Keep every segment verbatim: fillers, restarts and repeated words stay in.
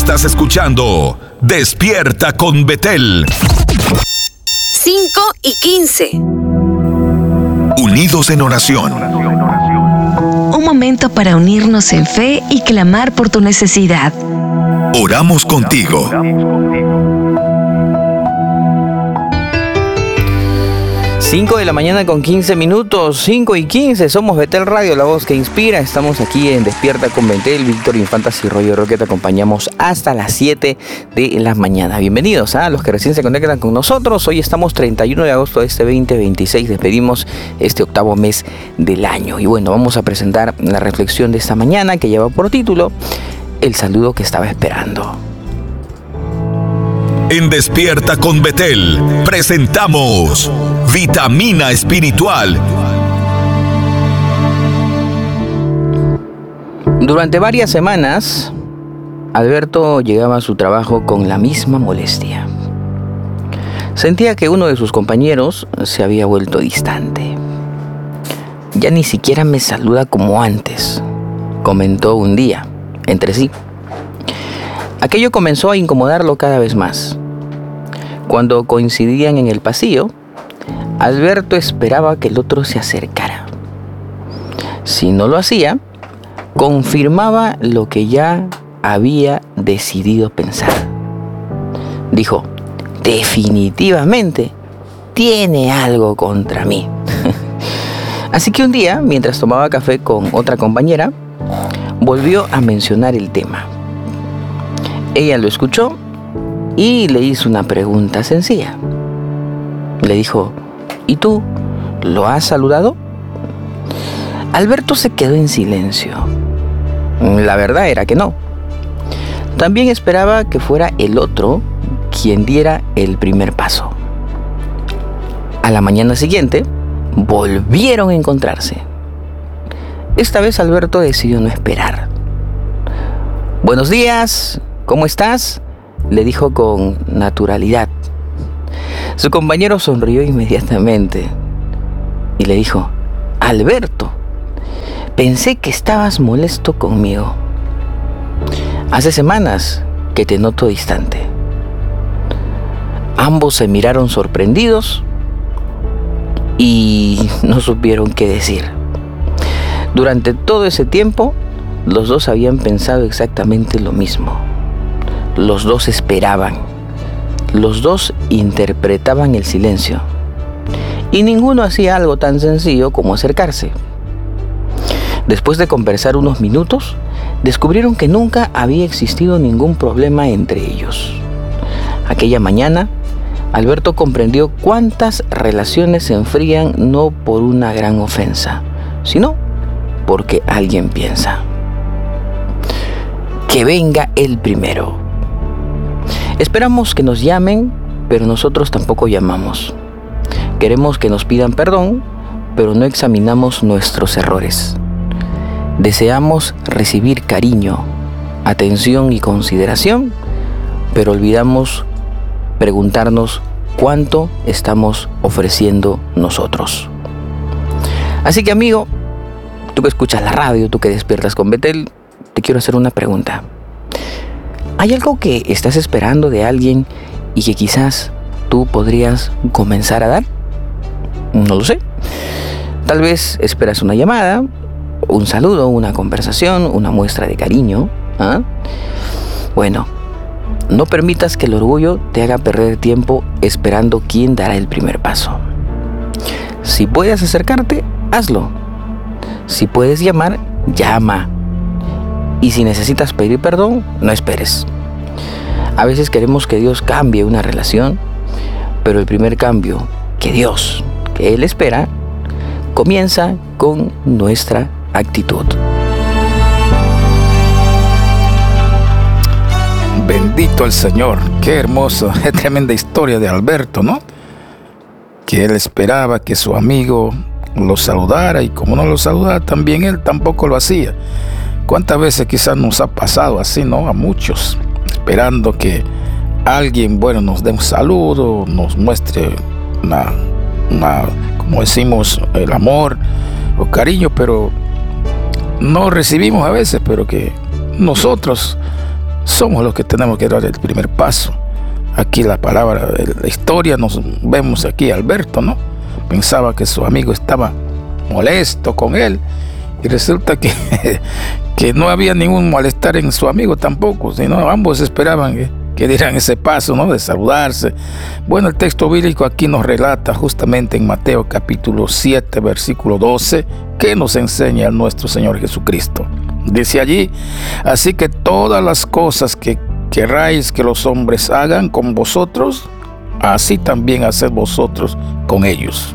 Estás escuchando Despierta con Betel. cinco y quince. Unidos en oración. Un momento para unirnos en fe y clamar por tu necesidad. Oramos contigo. cinco de la mañana con quince minutos, cinco y quince, somos Betel Radio, la voz que inspira. Estamos aquí en Despierta con Betel, Víctor Infantas y Roger Roque, te acompañamos hasta las siete de la mañana. Bienvenidos a los que recién se conectan con nosotros. Hoy estamos treinta y uno de agosto de este veinte veintiséis, despedimos este octavo mes del año. Y bueno, vamos a presentar la reflexión de esta mañana que lleva por título El saludo que estaba esperando. En Despierta con Betel presentamos Vitamina Espiritual. Durante varias semanas, Alberto llegaba a su trabajo con la misma molestia. Sentía que uno de sus compañeros se había vuelto distante. Ya ni siquiera me saluda como antes, comentó un día, entre sí. Aquello comenzó a incomodarlo cada vez más. Cuando coincidían en el pasillo, Alberto esperaba que el otro se acercara. Si no lo hacía, confirmaba lo que ya había decidido pensar. Dijo, definitivamente tiene algo contra mí. Así que un día, mientras tomaba café con otra compañera, volvió a mencionar el tema. Ella lo escuchó y le hizo una pregunta sencilla. Le dijo, ¿y tú lo has saludado? Alberto se quedó en silencio. La verdad era que no. También esperaba que fuera el otro quien diera el primer paso. A la mañana siguiente, volvieron a encontrarse. Esta vez Alberto decidió no esperar. Buenos días, ¿cómo estás?, le dijo con naturalidad. Su compañero sonrió inmediatamente y le dijo, Alberto, pensé que estabas molesto conmigo. Hace semanas que te noto distante. Ambos se miraron sorprendidos y no supieron qué decir. Durante todo ese tiempo, los dos habían pensado exactamente lo mismo. Los dos esperaban. Los dos interpretaban el silencio. Y ninguno hacía algo tan sencillo como acercarse. Después de conversar unos minutos, descubrieron que nunca había existido ningún problema entre ellos. Aquella mañana, Alberto comprendió cuántas relaciones se enfrían no por una gran ofensa, sino porque alguien piensa. Que venga el primero. Esperamos que nos llamen, pero nosotros tampoco llamamos. Queremos que nos pidan perdón, pero no examinamos nuestros errores. Deseamos recibir cariño, atención y consideración, pero olvidamos preguntarnos cuánto estamos ofreciendo nosotros. Así que, amigo, tú que escuchas la radio, tú que despiertas con Betel, te quiero hacer una pregunta. ¿Hay algo que estás esperando de alguien y que quizás tú podrías comenzar a dar? No lo sé. Tal vez esperas una llamada, un saludo, una conversación, una muestra de cariño. ¿Ah? Bueno, no permitas que el orgullo te haga perder tiempo esperando quién dará el primer paso. Si puedes acercarte, hazlo. Si puedes llamar, llama. Y si necesitas pedir perdón, no esperes. A veces queremos que Dios cambie una relación, pero el primer cambio que Dios, que Él espera, comienza con nuestra actitud. Bendito el Señor. Qué hermoso, qué tremenda historia de Alberto, ¿no? Que él esperaba que su amigo lo saludara y como no lo saludara, también él tampoco lo hacía. ¿Cuántas veces quizás nos ha pasado así, no? A muchos, esperando que alguien, bueno, nos dé un saludo, nos muestre una, una, como decimos, el amor o cariño, pero no recibimos a veces, pero que nosotros somos los que tenemos que dar el primer paso. Aquí la palabra, la historia, nos vemos aquí a Alberto, ¿no? Pensaba que su amigo estaba molesto con él y resulta que, que no había ningún malestar en su amigo tampoco, sino ambos esperaban que, que dieran ese paso, ¿no? De saludarse. Bueno, el texto bíblico aquí nos relata justamente en Mateo capítulo siete, versículo doce, que nos enseña nuestro Señor Jesucristo. Dice allí: así que todas las cosas que queráis que los hombres hagan con vosotros, así también haced vosotros con ellos.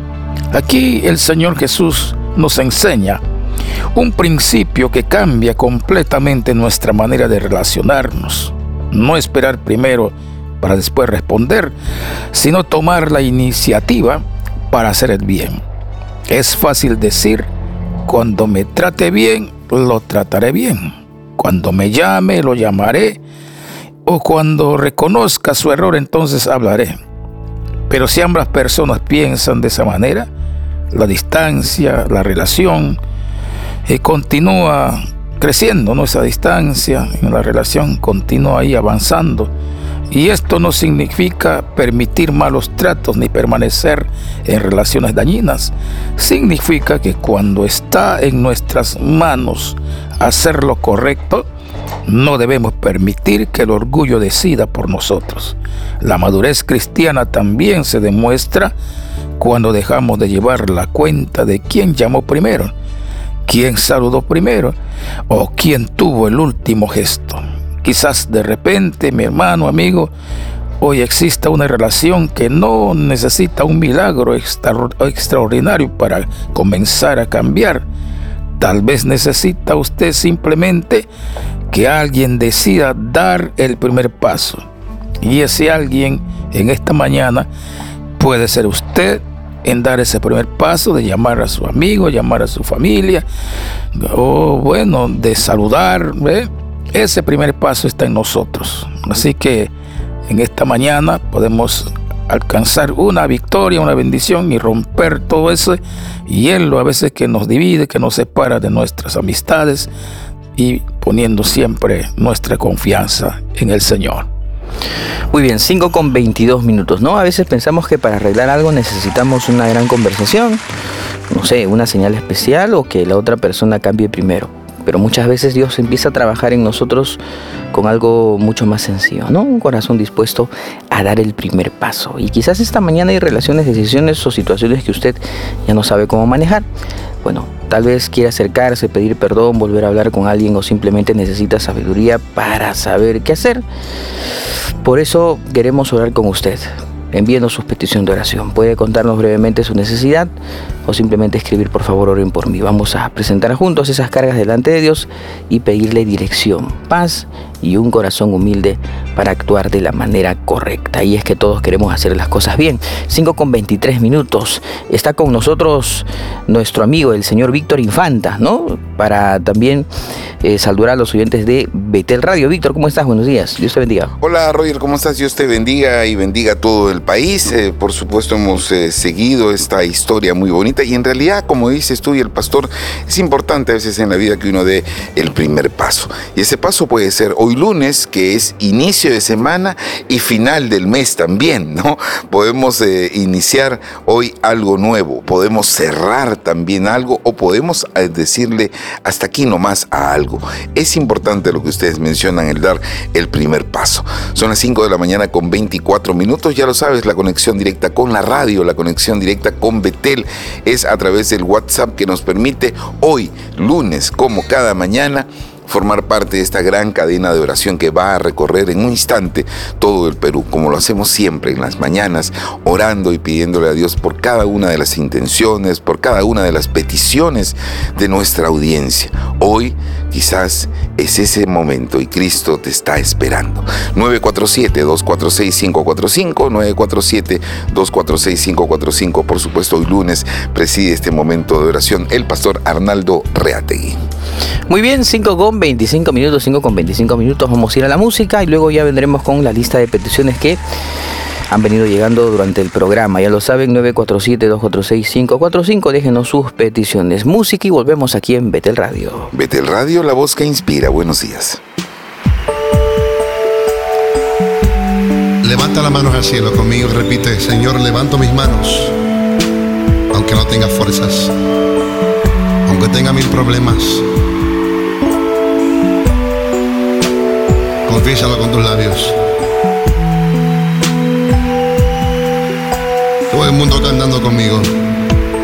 Aquí el Señor Jesús nos enseña un principio que cambia completamente nuestra manera de relacionarnos. No esperar primero para después responder, sino tomar la iniciativa para hacer el bien. Es fácil decir: cuando me trate bien, lo trataré bien. Cuando me llame, lo llamaré. O cuando reconozca su error, entonces hablaré. Pero si ambas personas piensan de esa manera, la distancia, la relación, eh, continúa creciendo, ¿no? Esa distancia en la relación continúa ahí avanzando. Y esto no significa permitir malos tratos ni permanecer en relaciones dañinas. Significa que cuando está en nuestras manos hacer lo correcto, no debemos permitir que el orgullo decida por nosotros. La madurez cristiana también se demuestra cuando dejamos de llevar la cuenta de quién llamó primero, quién saludó primero o quién tuvo el último gesto. Quizás de repente, mi hermano, amigo, hoy exista una relación que no necesita un milagro extra, extraordinario para comenzar a cambiar. Tal vez necesita usted simplemente que alguien decida dar el primer paso. Y ese alguien en esta mañana puede ser usted, en dar ese primer paso de llamar a su amigo, llamar a su familia, o bueno, de saludar, ¿ve? Ese primer paso está en nosotros. Así que en esta mañana podemos alcanzar una victoria, una bendición y romper todo eso hielo a veces que nos divide, que nos separa de nuestras amistades, y poniendo siempre nuestra confianza en el Señor. Muy bien, cinco con veintidós minutos, ¿no? A veces pensamos que para arreglar algo necesitamos una gran conversación, no sé, una señal especial o que la otra persona cambie primero. Pero muchas veces Dios empieza a trabajar en nosotros con algo mucho más sencillo, ¿no? Un corazón dispuesto a dar el primer paso. Y quizás esta mañana hay relaciones, decisiones o situaciones que usted ya no sabe cómo manejar. Bueno, tal vez quiera acercarse, pedir perdón, volver a hablar con alguien, o simplemente necesita sabiduría para saber qué hacer. Por eso queremos orar con usted. Envíenos su petición de oración. Puede contarnos brevemente su necesidad o simplemente escribir: por favor, oren por mí. Vamos a presentar juntos esas cargas delante de Dios y pedirle dirección, paz y un corazón humilde para actuar de la manera correcta. Y es que todos queremos hacer las cosas bien. cinco con veintitrés minutos. Está con nosotros nuestro amigo, el señor Víctor Infanta, ¿no? Para también eh, saludar a los oyentes de Betel Radio. Víctor, ¿cómo estás? Buenos días. Dios te bendiga. Hola, Roger, ¿cómo estás? Dios te bendiga y bendiga a todo el país. Eh, por supuesto, hemos eh, seguido esta historia muy bonita y en realidad, como dices tú y el pastor, es importante a veces en la vida que uno dé el primer paso. Y ese paso puede ser hoy lunes, que es inicio de semana y final del mes también, ¿no? Podemos eh, iniciar hoy algo nuevo, podemos cerrar también algo o podemos eh, decirle hasta aquí nomás a algo. Es importante lo que ustedes mencionan, el dar el primer paso. Son las cinco de la mañana con veinticuatro minutos, ya lo sabes, la conexión directa con la radio, la conexión directa con Betel es a través del WhatsApp que nos permite hoy, lunes, como cada mañana, formar parte de esta gran cadena de oración que va a recorrer en un instante todo el Perú, como lo hacemos siempre en las mañanas, orando y pidiéndole a Dios por cada una de las intenciones, por cada una de las peticiones de nuestra audiencia. Hoy quizás es ese momento y Cristo te está esperando. nueve cuatro siete, dos cuatro seis, cinco cuatro cinco, nueve cuatro siete, dos cuatro seis, cinco cuatro cinco. Por supuesto, hoy lunes preside este momento de oración el pastor Arnaldo Reategui. Muy bien, cinco con veinticinco minutos, cinco con veinticinco minutos, vamos a ir a la música y luego ya vendremos con la lista de peticiones que han venido llegando durante el programa. Ya lo saben, nueve cuatro siete, dos cuatro seis, cinco cuatro cinco, déjenos sus peticiones. Música y volvemos aquí en Betel Radio. Betel Radio, la voz que inspira. Buenos días. Levanta las manos al cielo conmigo y repite: Señor, levanto mis manos, aunque no tenga fuerzas, aunque tenga mil problemas. Confiésalo con tus labios. Todo el mundo cantando conmigo.